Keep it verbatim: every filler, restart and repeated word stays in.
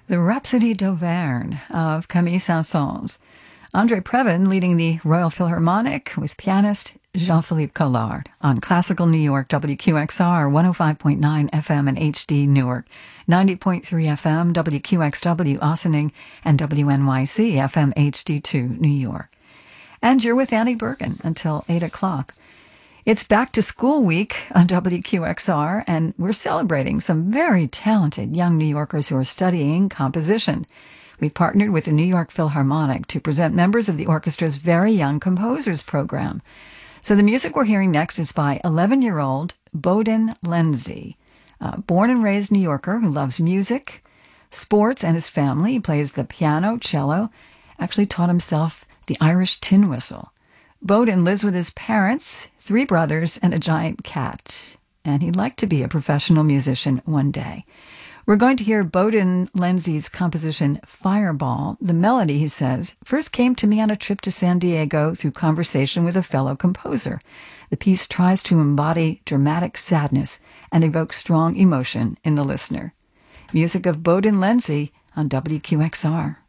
the Rhapsody d'Auvergne of Camille Saint-Saëns. André Previn leading the Royal Philharmonic with pianist Jean-Philippe Collard on Classical New York W Q X R one oh five point nine F M and H D Newark, ninety point three F M W Q X W Ossining, and W N Y C F M H D two New York. And you're with Annie Bergen until eight o'clock. It's back to school week on W Q X R, and we're celebrating some very talented young New Yorkers who are studying composition. We've partnered with the New York Philharmonic to present members of the orchestra's Very Young Composers program. So the music we're hearing next is by eleven-year-old Bowden Lenzi, a born and raised New Yorker who loves music, sports, and his family. He plays the piano, cello, actually taught himself the Irish tin whistle. Bowden lives with his parents, three brothers, and a giant cat, and he'd like to be a professional musician one day. We're going to hear Bowden Lenzi's composition Fireball. The melody, he says, first came to me on a trip to San Diego through conversation with a fellow composer. The piece tries to embody dramatic sadness and evoke strong emotion in the listener. Music of Bowden Lenzi on W Q X R.